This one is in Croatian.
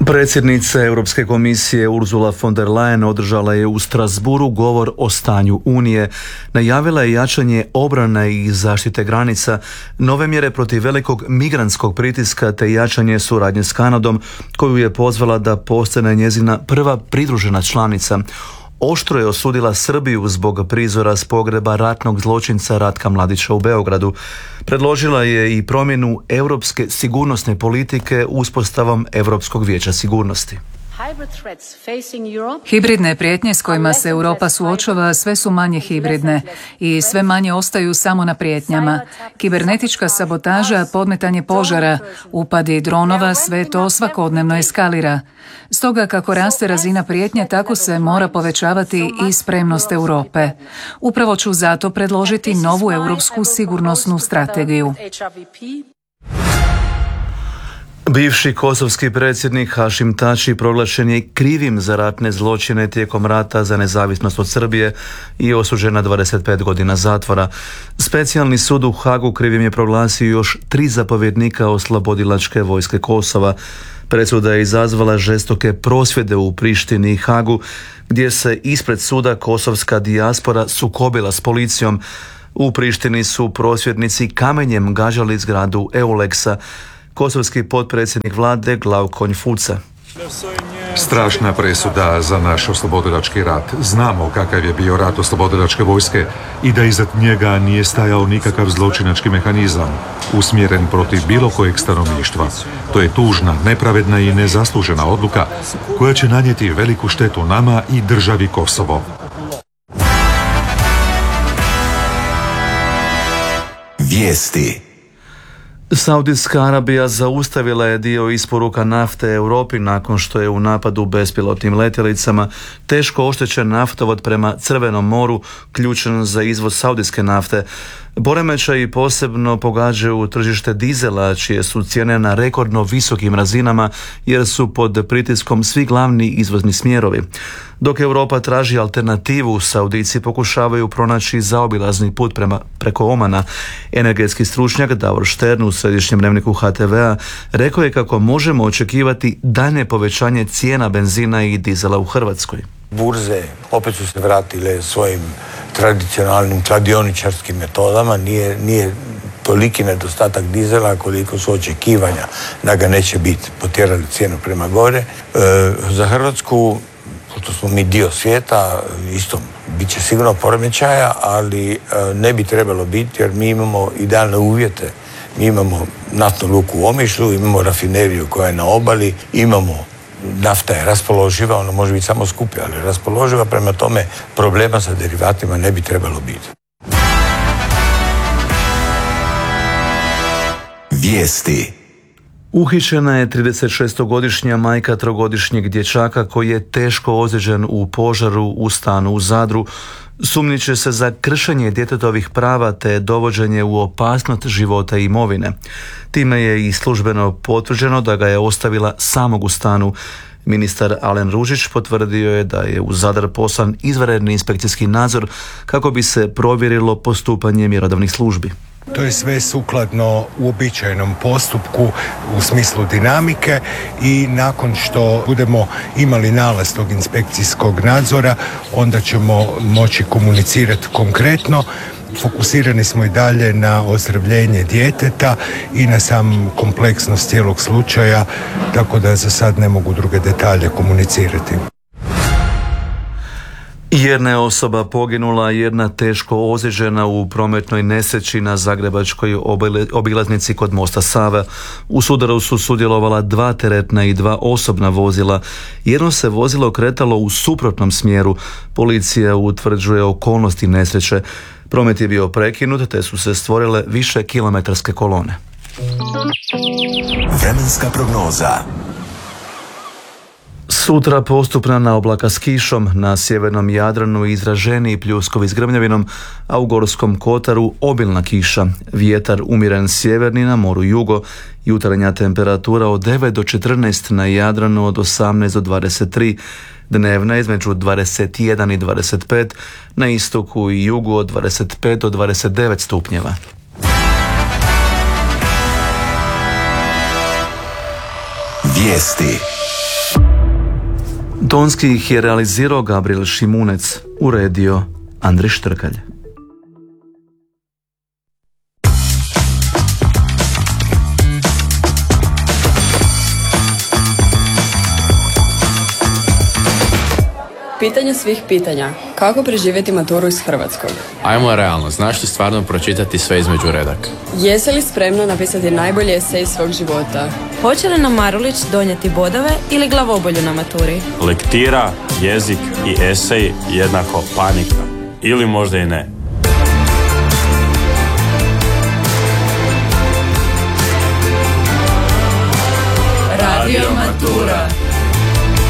Predsjednica Europske komisije Ursula von der Leyen održala je u Strasbourgu govor o stanju Unije. Najavila je jačanje obrane i zaštite granica, nove mjere protiv velikog migrantskog pritiska te jačanje suradnje s Kanadom, koju je pozvala da postane njezina prva pridružena članica. Oštro je osudila Srbiju zbog prizora s pogreba ratnog zločinca Ratka Mladića u Beogradu. Predložila je i promjenu europske sigurnosne politike uspostavom Europskog vijeća sigurnosti. Hibridne prijetnje s kojima se Europa suočava sve su manje hibridne i sve manje ostaju samo na prijetnjama. Kibernetička sabotaža, podmetanje požara, upadi dronova, sve to svakodnevno eskalira. Stoga kako raste razina prijetnje, tako se mora povećavati i spremnost Europe. Upravo ću zato predložiti novu europsku sigurnosnu strategiju. Bivši kosovski predsjednik Hašim Tači proglašen je krivim za ratne zločine tijekom rata za nezavisnost od Srbije i osuđen na 25 godina zatvora. Specijalni sud u Hagu krivim je proglasio još 3 zapovjednika oslobodilačke vojske Kosova. Presuda je izazvala žestoke prosvjede u Prištini i Hagu, gdje se ispred suda kosovska dijaspora sukobila s policijom. U Prištini su prosvjednici kamenjem gađali zgradu Eulexa. Kosovski potpredsjednik vlade Glauko Fuca. Strašna presuda za naš oslobodilački rat. Znamo kakav je bio rat oslobodilačke vojske i da iza njega nije stajao nikakav zločinački mehanizam usmjeren protiv bilo kojeg stanovništva. To je tužna, nepravedna i nezaslužena odluka koja će nanijeti veliku štetu nama i državi Kosovo. Vijesti. Saudijska Arabija zaustavila je dio isporuka nafte Europi nakon što je u napadu bespilotnim letjelicama teško oštećen naftovod prema Crvenom moru, ključan za izvoz saudijske nafte. Poremećaji posebno pogađaju tržište dizela, čije su cijene na rekordno visokim razinama jer su pod pritiskom svi glavni izvozni smjerovi. Dok Europa traži alternativu, Saudijci pokušavaju pronaći zaobilazni put preko Omana. Energetski stručnjak Davor Štern u središnjem dnevniku HTV-a rekao je kako možemo očekivati daljnje povećanje cijena benzina i dizela u Hrvatskoj. Burze opet su se vratile svojim tradicionalnim kladioničarskim metodama. Nije toliki nedostatak dizela koliko su očekivanja da ga neće biti, potjerali cijenu prema gore. Za Hrvatsku, pošto smo mi dio svijeta, isto bit će sigurno poremećaja, ali ne bi trebalo biti jer mi imamo idealne uvjete. Mi imamo naftnu luku u Omišlju, imamo rafineriju koja je na obali, nafta je raspoloživa, ona može biti samo skuplja, ali raspoloživa, prema tome problema sa derivatima ne bi trebalo biti. Vijesti. Uhićena je 36-godišnja majka trogodišnjeg dječaka koji je teško ozlijeđen u požaru u stanu u Zadru. Sumnjiče se za kršenje djetetovih prava te dovođenje u opasnost života i imovine. Time je i službeno potvrđeno da ga je ostavila samog u stanu. Ministar Alen Ružić potvrdio je da je u Zadar poslan izvanredni inspekcijski nadzor kako bi se provjerilo postupanje mjerodavnih službi. To je sve sukladno uobičajenom postupku u smislu dinamike i nakon što budemo imali nalaz tog inspekcijskog nadzora, onda ćemo moći komunicirati konkretno. Fokusirani smo i dalje na ozdravljenje djeteta i na sam kompleksnost cijelog slučaja, tako da za sad ne mogu druge detalje komunicirati. Jedna je osoba poginula, jedna teško ozlijeđena u prometnoj nesreći na zagrebačkoj obilaznici kod mosta Save. U sudaru su sudjelovala 2 teretna i 2 osobna vozila. Jedno se vozilo kretalo u suprotnom smjeru. Policija utvrđuje okolnosti nesreće. Promet je bio prekinut te su se stvorile više kilometarske kolone. Vremenska prognoza. Sutra postupna oblaka s kišom, na sjevernom Jadranu izraženiji pljuskovi s grmljavinom, a u Gorskom kotaru obilna kiša. Vjetar umjeren sjeverni, na moru jugo. Jutarnja temperatura od 9 do 14, na Jadranu od 18 do 23. Dnevna između 21 i 25, na istoku i jugu od 25 do 29 stupnjeva. Vijesti. Tonski ih je realizirao Gabriel Šimunec, uredio Andrej Štrkalj. Pitanje svih pitanja. Kako preživjeti maturu iz hrvatskog? Ajmo realno, znaš li stvarno pročitati sve između redaka? Jesi li spremna napisati najbolji esej svog života? Hoće li nam Marulić donijeti bodove ili glavobolju na maturi? Lektira, jezik i esej jednako panika. Ili možda i ne. Radio Matura.